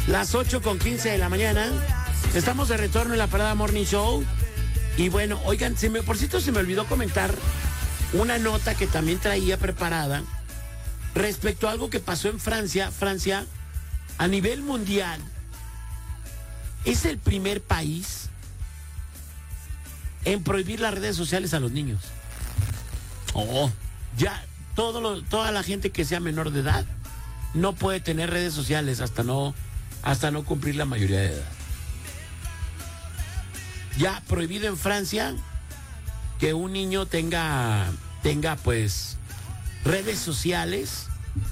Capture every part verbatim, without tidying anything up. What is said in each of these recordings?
Las ocho con quince de la mañana. Estamos de retorno en la Parada Morning Show. Y bueno, oigan, se me, por cierto se me olvidó comentar una nota que también traía preparada respecto a algo que pasó en Francia. Francia, a nivel mundial, es el primer país en prohibir las redes sociales a los niños. Oh, ya todo lo, toda la gente que sea menor de edad no puede tener redes sociales hasta no, hasta no cumplir la mayoría de edad. Ya prohibido en Francia que un niño tenga, tenga pues redes sociales.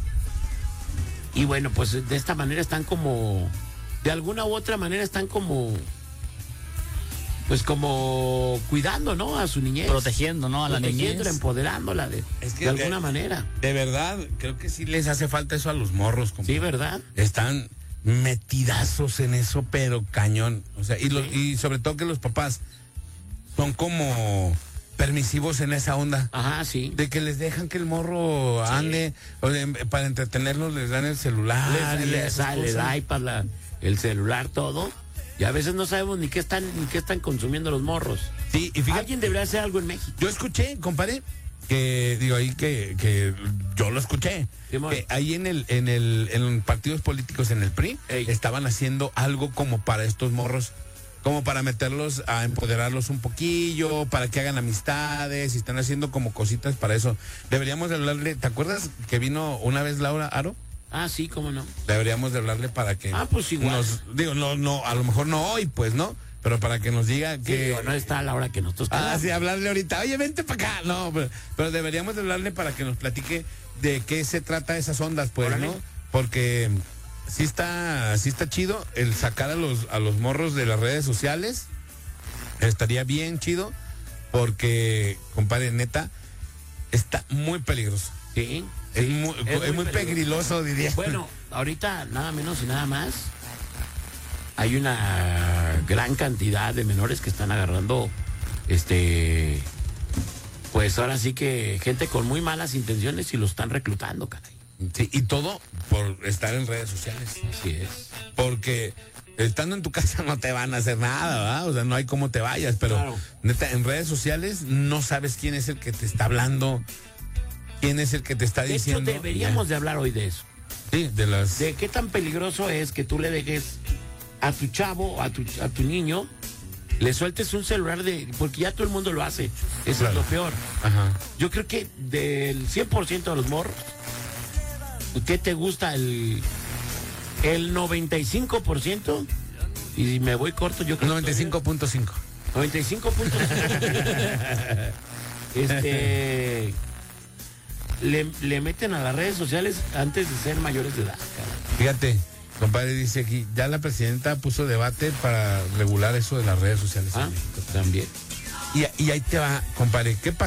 Y bueno, pues de esta manera están como, de alguna u otra manera están como, pues como cuidando, ¿no? A su niñez. Protegiendo, ¿no? A la niñez. Empoderándola de, es que de alguna de, manera. De verdad, creo que sí les hace falta eso a los morros. Compadre. Sí, ¿verdad? Están metidazos en eso, pero cañón. O sea, y, los, Sí. y sobre todo que los papás son como permisivos en esa onda. Ajá, sí. De que les dejan que el morro Sí. ande, o de, para entretenerlos les dan el celular. Les, y les esas sale cosas. el iPad, la, el celular, todo. Y a veces no sabemos ni qué están, ni qué están consumiendo los morros. Sí, y fíjate, Alguien debería hacer algo en México. yo escuché, compadre, que digo ahí que, que yo lo escuché. Sí, amor. Que ahí en el, en el, en los partidos políticos en el P R I Ey. estaban haciendo algo como para estos morros, como para meterlos a empoderarlos un poquillo, para que hagan amistades, y están haciendo como cositas para eso. Deberíamos de hablarle, ¿te acuerdas que vino una vez Laura Aro? Ah, sí, cómo no. Deberíamos de hablarle para que Ah, pues igual. nos, digo, no, no, a lo mejor no hoy, pues, ¿no? Pero para que nos diga Sí, que... digo, no está a la hora que nosotros Ah, queramos. sí, hablarle ahorita, oye, vente para acá. No, pero, pero deberíamos de hablarle para que nos platique de qué se trata esas ondas, pues, Órale. ¿no? Porque sí está, sí está chido el sacar a los, a los morros de las redes sociales. Estaría bien chido, porque, compadre, neta, está muy peligroso. Sí. Es sí, muy, es muy pegriloso, diría. Bueno, ahorita nada menos y nada más. Hay una gran cantidad de menores que están agarrando, este, pues ahora sí que gente con muy malas intenciones y lo están reclutando, caray. Sí, y todo por estar en redes sociales. Así es. Porque estando en tu casa no te van a hacer nada, ¿verdad? O sea, no hay cómo te vayas, pero Claro. neta, en redes sociales no sabes quién es el que te está hablando, quién es el que te está De hecho, diciendo. deberíamos de hablar hoy de eso. Sí, de las... De qué tan peligroso es que tú le dejes a tu chavo, a tu, a tu niño, le sueltes un celular de... Porque ya todo el mundo lo hace. Eso Claro. es lo peor. Ajá. Yo creo que del cien por ciento de los morros, ¿qué te gusta? El, el noventa y cinco por ciento. Y si me voy corto, yo creo noventa y cinco punto cinco. que... noventa y cinco punto cinco. este... Le, le meten a las redes sociales antes de ser mayores de edad, cara. Fíjate, compadre, dice aquí, ya la presidenta puso debate para regular eso de las redes sociales. Ah, en México. también. Y, y ahí te va, compadre, ¿qué pasa?